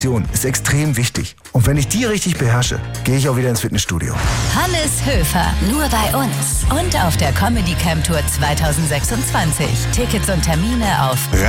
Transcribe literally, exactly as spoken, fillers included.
ist extrem wichtig. Und wenn ich die richtig beherrsche, gehe ich auch wieder ins Fitnessstudio. Hannes Höfer, nur bei uns. Und auf der Comedy Camp Tour zwanzig sechsundzwanzig. Tickets und Termine auf